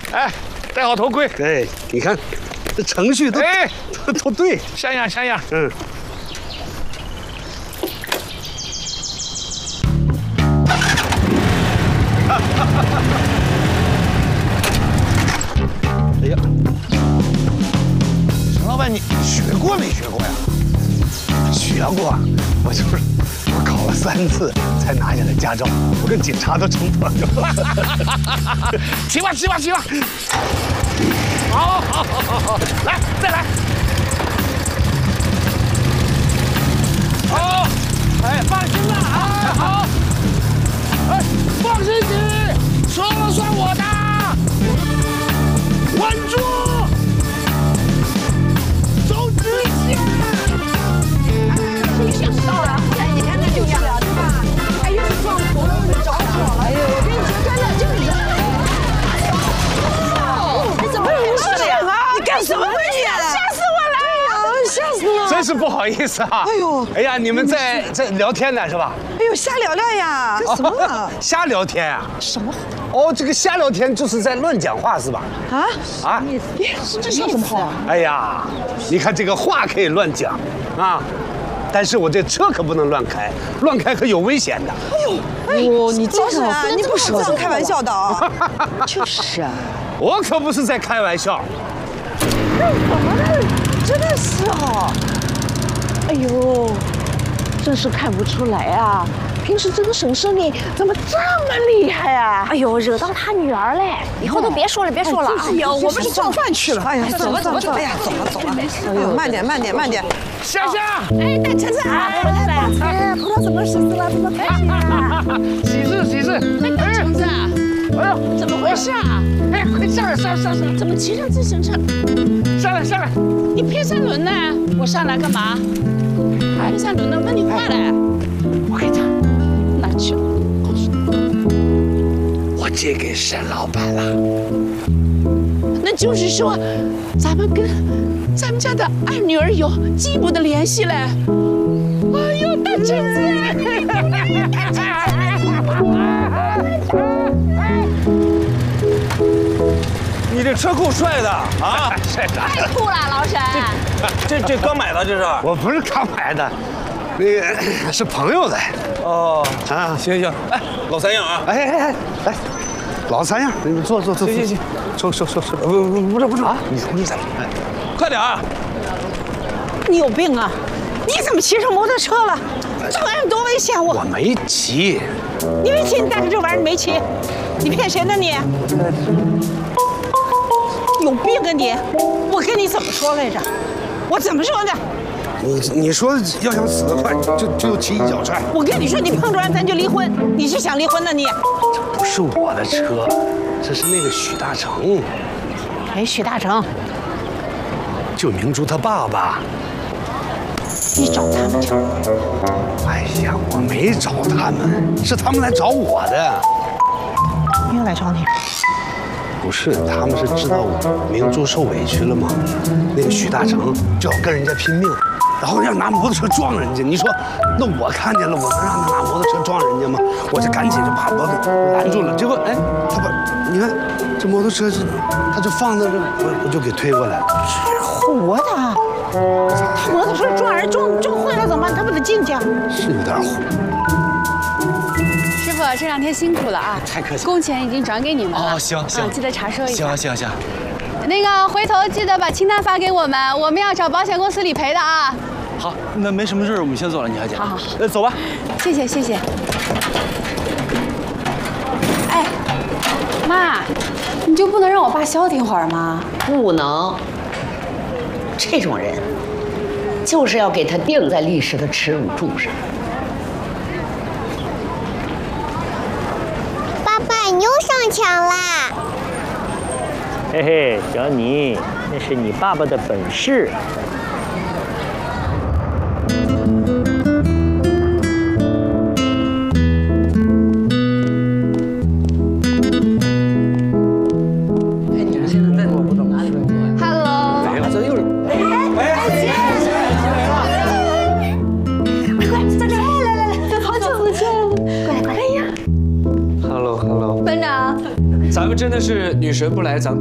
哎，戴好头盔。 对，你看，这程序都都对。 像样像样。 嗯。哎呀，陈老板，你学过没学过呀？学过，我考了3次才拿下来驾照，我跟警察都成朋友了。 骑吧骑吧骑吧！好，好，好，好，好，来，再来。好，哎，放心了啊，好，哎，放心骑，车算我的，稳住，走直线。 想不到了，哎，你看那就像了，对吧？哎，又是撞头了，又是着火了。哎呦，我跟你说，真的就是这样。你怎么回事呀？你干什么呢你？吓死我了！吓死我了！ 真是不好意思啊！哎呦，哎呀，你们在聊天呢是吧？ 哎呦，瞎聊聊呀！干什么呢？ 瞎聊天啊？ 什么？ 哦，这个瞎聊天就是在乱讲话是吧？ 啊？ 啊？ 这叫什么话？ 哎呀，你看这个话可以乱讲啊。但是我这车可不能乱开，乱开可有危险的。 哎呦，你这个啊，你不是这样开玩笑的啊！就是啊， 我可不是在开玩笑。 哎，怎么了？真的是哦。哎呦，真是看不出来啊！平时这个婶婶你怎么这么厉害啊？ 哎呦，惹到他女儿嘞！以后都别说了，别说了。 哎呦，我们是做饭去了。哎呀，走了走了走了。哎呀，走了走了。哎呦，慢点慢点慢点。 夏夏， 哎，大晨晨啊，哎，碰到什么事情了？这么开心啊？ 喜事喜事！ 哎，大橙子， 哎呦， 怎么回事啊？ 哎，快上来上来上来！ 怎么骑上自行车？ 上来上来！ 你偏三轮呢？我上来干嘛？偏三轮呢？问你话嘞？我跟你讲，哪去了？告诉你， 我借给沈老板了。 那就是说，咱们跟咱们家的二女儿有进一步的联系嘞。哎呦，大橙子！ 你这车够帅的啊！ 帅的！ 太酷了，老沈。 这刚买的，这是？ 我不是刚买的，那个是朋友的。 哦啊， 行行，哎，老三样啊！ 哎，来，老三样，你们坐。 行， 收。不是啊！你再来， 快点啊！ 你有病啊！你怎么骑上摩托车了？这玩意儿多危险！ 我没骑。 你没骑，你带着这玩意儿你没骑，你骗谁呢你？有病啊你！我跟你怎么说来着？我怎么说的？ 你说要想死得快，就骑一脚踹。 我跟你说，你碰着完咱就离婚，你是想离婚呢你？ 这不是我的车，这是那个许大成。 哎，许大成， 就明珠他爸爸。 你找他们去。 哎呀，我没找他们，是他们来找我的。 没有来找你。 不是，他们是知道明珠受委屈了吗？那个许大成就要跟人家拼命，然后要拿摩托车撞人家。你说，那我看见了，我能让他拿摩托车撞人家吗？我就赶紧就把摩托拦住了。结果，哎，他把，你看这摩托车是，他就放在这，我就给推过来了。 是活的，他摩托车撞人撞坏了怎么办？他不得进去啊？ 是有点虎。 师傅，这2天辛苦了啊！ 太客气了， 工钱已经转给你们了。 哦，行， 记得查收一下。 行。 那个回头记得把清单发给我们，我们要找保险公司理赔的啊。 好，那没什么事，我们先走了，你还姐。 好， 走吧。 谢谢。哎，妈，你就不能让我爸消停会儿吗？ 不能，这种人就是要给他钉在历史的耻辱柱上。 爸爸，你又上墙啦！ 嘿嘿，小你，那是你爸爸的本事。 咱们真的是女神不来，咱们。